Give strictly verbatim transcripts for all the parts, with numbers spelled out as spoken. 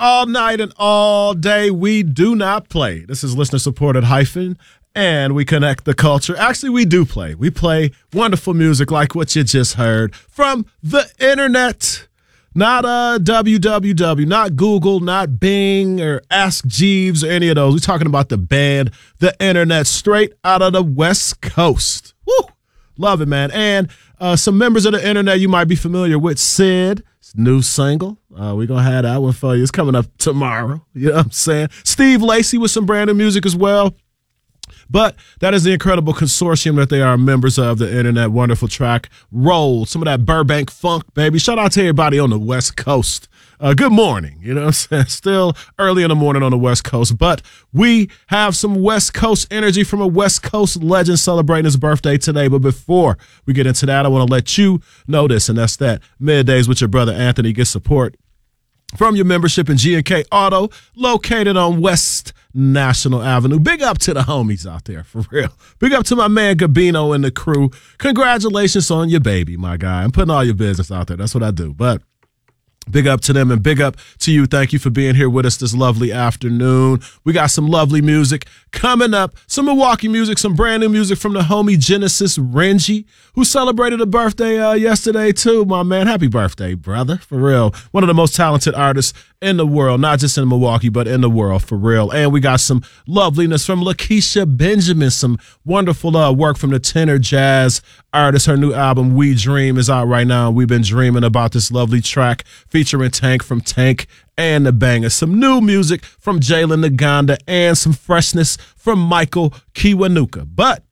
all night and all day. We do not play. This is listener-supported Hyphen, and we connect the culture. Actually, we do play. We play wonderful music like what you just heard from the internet. Not uh, W W W, not Google, not Bing or Ask Jeeves or any of those. We're talking about the band, the internet, straight out of the West Coast. Woo! Love it, man. And uh, some members of the internet you might be familiar with. Sid, new single. Uh, we're going to have that one for you. It's coming up tomorrow. You know what I'm saying? Steve Lacy with some brand new music as well. But that is the incredible consortium that they are members of, the internet. Wonderful track. Roll. Some of that Burbank funk, baby. Shout out to everybody on the West Coast. Uh, good morning. You know what I'm saying? Still early in the morning on the West Coast. But we have some West Coast energy from a West Coast legend celebrating his birthday today. But before we get into that, I want to let you know this, and that's that Middays with your brother Anthony gets support from your membership in G and K Auto, located on West National Avenue. Big up to the homies out there, for real. Big up to my man Gabino and the crew. Congratulations on your baby, my guy. I'm putting all your business out there. That's what I do. But big up to them and big up to you. Thank you for being here with us this lovely afternoon. We got some lovely music coming up. Some Milwaukee music, some brand new music from the homie Genesis Renji, who celebrated a birthday uh, yesterday too, my man. Happy birthday, brother, for real. One of the most talented artists in the world, not just in Milwaukee, but in the world, for real. And we got some loveliness from Lakeisha Benjamin, some wonderful uh, work from the tenor jazz artist. Her new album, We Dream, is out right now. We've been dreaming about this lovely track featuring Tank from Tank and the Bangers. Some new music from Jalen Naganda and some freshness from Michael Kiwanuka. But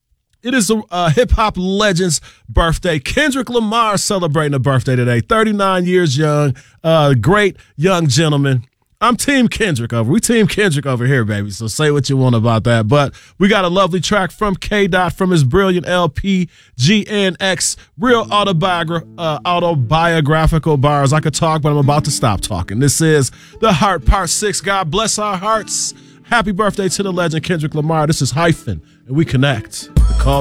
it is a, a hip-hop legend's birthday. Kendrick Lamar celebrating a birthday today. thirty-nine years young. Uh, great young gentleman. I'm Team Kendrick over. We Team Kendrick over here, baby. So say what you want about that. But we got a lovely track from K-Dot from his brilliant L P, G N X. Real autobiogra- uh, autobiographical bars. I could talk, but I'm about to stop talking. This is The Heart Part six. God bless our hearts. Happy birthday to the legend Kendrick Lamar. This is Hyphen, and we connect. The call